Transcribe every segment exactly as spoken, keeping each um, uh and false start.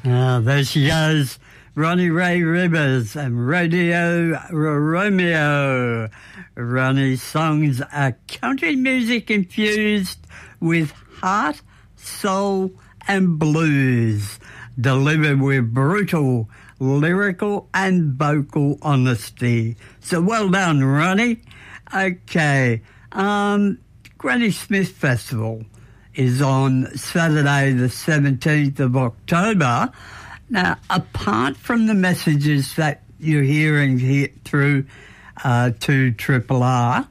Ah, there she goes, Ronnie Ray Rivers and Radio Romeo. Ronnie's songs are country music infused with heart, soul and blues, delivered with brutal lyrical and vocal honesty. So well done, Ronnie. Okay, um, Granny Smith Festival is on Saturday the seventeenth of October. Now, apart from the messages that you're hearing here through uh, to Triple R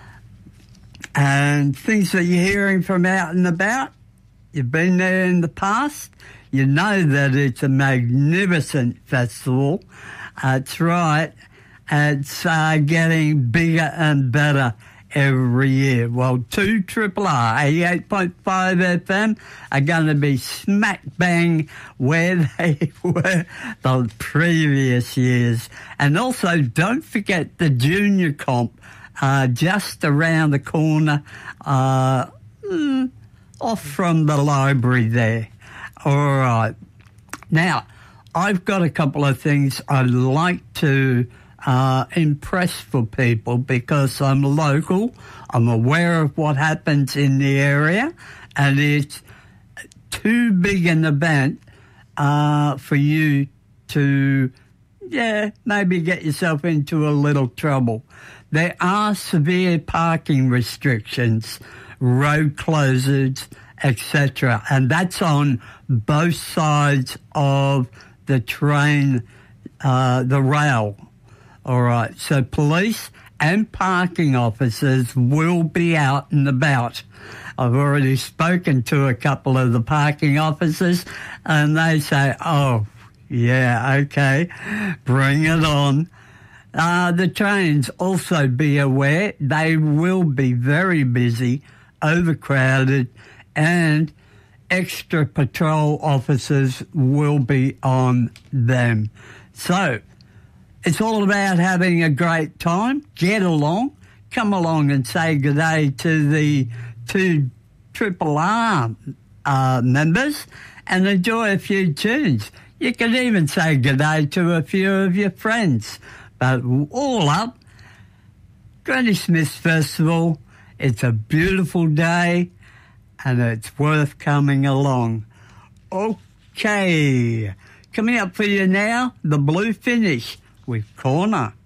and things that you're hearing from out and about, you've been there in the past, you know that it's a magnificent festival. That's right. It's uh, getting bigger and better every year. Well, two Triple R, eighty-eight point five F M, are going to be smack bang where they were the previous years. And also, don't forget the junior comp uh, just around the corner, uh, mm, off from the library there. All right. Now, I've got a couple of things I'd like to Uh, impressed for people because I'm local, I'm aware of what happens in the area, and it's too big an event uh, for you to, yeah, maybe get yourself into a little trouble. There are severe parking restrictions, road closures, et cetera, and that's on both sides of the train, uh, the rail. All right, so police and parking officers will be out and about. I've already spoken to a couple of the parking officers, and they say, oh, yeah, okay, bring it on. Uh, the trains, also be aware, they will be very busy, overcrowded, and extra patrol officers will be on them. So, it's all about having a great time. Get along. Come along and say good day to the two Triple R uh, members and enjoy a few tunes. You can even say good day to a few of your friends. But all up, Granny Smith Festival, it's a beautiful day and it's worth coming along. Okay. Coming up for you now, the Blue Finish with Corner.